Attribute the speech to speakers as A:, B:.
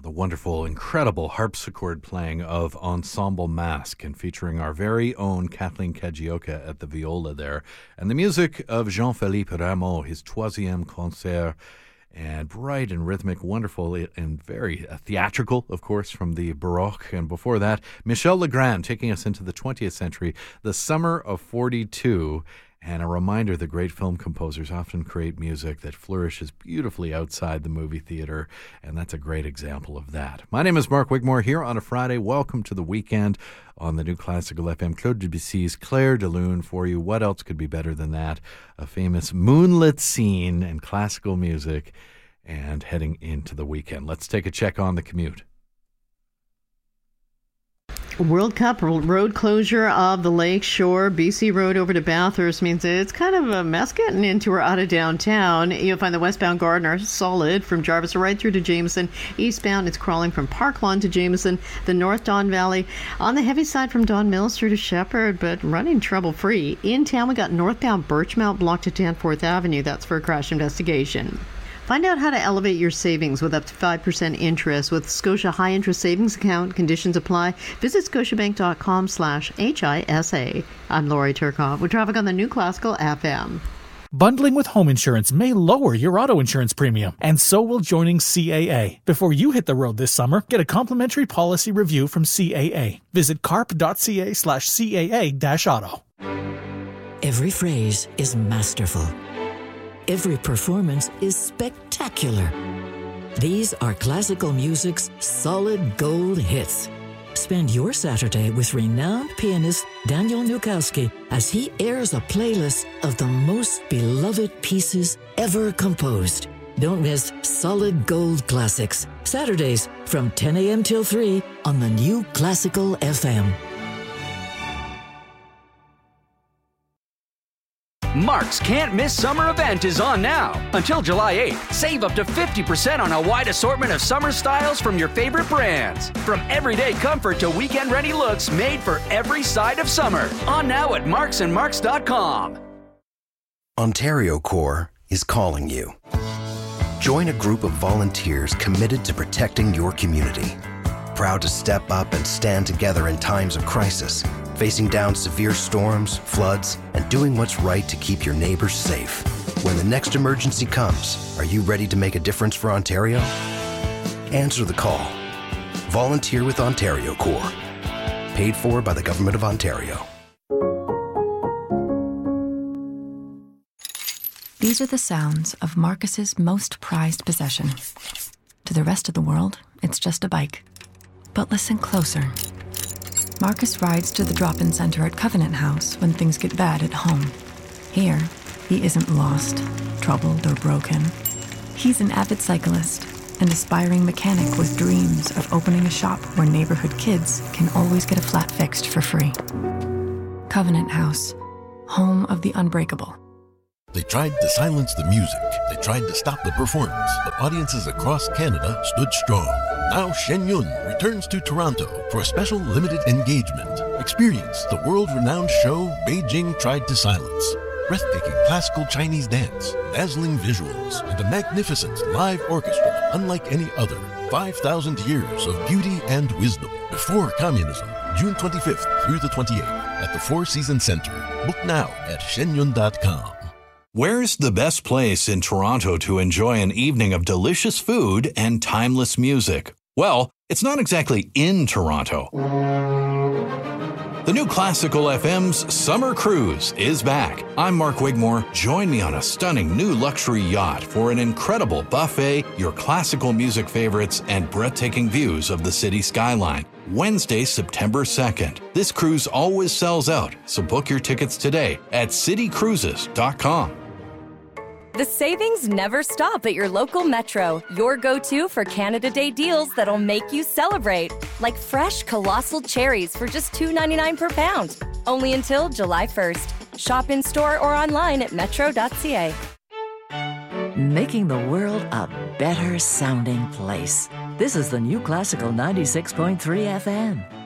A: The wonderful, incredible harpsichord playing of Ensemble Masque and featuring our very own Kathleen Kajioka at the viola there. And the music of Jean-Philippe Rameau, his Troisième Concert, and bright and rhythmic, wonderful and very theatrical, of course, from the Baroque. And before that, Michel Legrand taking us into the 20th century, The Summer of 42. And a reminder that great film composers often create music that flourishes beautifully outside the movie theater, and that's a great example of that. My name is Mark Wigmore here on a Friday. Welcome to the weekend on the New Classical FM. Claude Debussy's Clair de Lune for you. What else could be better than that? A famous moonlit scene and classical music, and heading into the weekend. Let's take a check on the commute.
B: World Cup road closure of the Lake Shore. BC Road over to Bathurst means it's kind of a mess getting into or out of downtown. You'll find the westbound Gardiner solid from Jarvis right through to Jameson. Eastbound, it's crawling from Park Lawn to Jameson. The North Don Valley on the heavy side from Don Mills through to Shepherd, but running trouble-free. In town, we got northbound Birchmount blocked to Danforth Avenue. That's for a crash investigation. Find out how to elevate your savings with up to 5% interest with Scotia High Interest Savings Account. Conditions apply. Visit scotiabank.com/HISA. I'm Lori Turcotte with traffic on the New Classical FM.
C: Bundling with home insurance may lower your auto insurance premium, and so will joining CAA. Before you hit the road this summer, get a complimentary policy review from CAA. Visit carp.ca/CAA-auto.
D: Every phrase is masterful. Every performance is spectacular. These are classical music's solid gold hits. Spend your Saturday with renowned pianist Daniel Nukowski as he airs a playlist of the most beloved pieces ever composed. Don't miss Solid Gold Classics, Saturdays from 10 a.m. till 3 on the New Classical FM.
E: Mark's Can't Miss Summer event is on now. Until July 8th, save up to 50% on a wide assortment of summer styles from your favorite brands. From everyday comfort to weekend-ready looks made for every side of summer. On now at marksandmarks.com.
F: Ontario Corps is calling you. Join a group of volunteers committed to protecting your community. Proud to step up and stand together in times of crisis, facing down severe storms, floods, and doing what's right to keep your neighbors safe. When the next emergency comes, are you ready to make a difference for Ontario? Answer the call. Volunteer with Ontario Corps. Paid for by the Government of Ontario.
G: These are the sounds of Marcus's most prized possession. To the rest of the world, it's just a bike. But listen closer. Marcus rides to the drop-in center at Covenant House when things get bad at home. Here, he isn't lost, troubled, or broken. He's an avid cyclist, an aspiring mechanic with dreams of opening a shop where neighborhood kids can always get a flat fixed for free. Covenant House, home of the unbreakable.
H: They tried to silence the music. They tried to stop the performance, but audiences across Canada stood strong. Now Shen Yun returns to Toronto for a special limited engagement. Experience the world-renowned show Beijing Tried to Silence. Breathtaking classical Chinese dance, dazzling visuals, and a magnificent live orchestra unlike any other. 5,000 years of beauty and wisdom before communism. June 25th through the 28th at the Four Seasons Center. Book now at shenyun.com.
A: Where's the best place in Toronto to enjoy an evening of delicious food and timeless music? Well, it's not exactly in Toronto. The New Classical FM's Summer Cruise is back. I'm Mark Wigmore. Join me on a stunning new luxury yacht for an incredible buffet, your classical music favorites, and breathtaking views of the city skyline. Wednesday, September 2nd. This cruise always sells out, so book your tickets today at citycruises.com.
I: The savings never stop at your local Metro. Your go-to for Canada Day deals that'll make you celebrate. Like fresh colossal cherries for just $2.99 per pound. Only until July 1st. Shop in-store or online at metro.ca.
D: Making the world a better sounding place. This is the New Classical 96.3 FM.